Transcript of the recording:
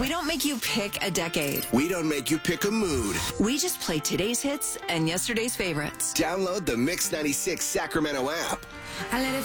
We don't make you pick a decade. We don't make you pick a mood. We just play today's hits and yesterday's favorites. Download the Mix 96 Sacramento app. I let it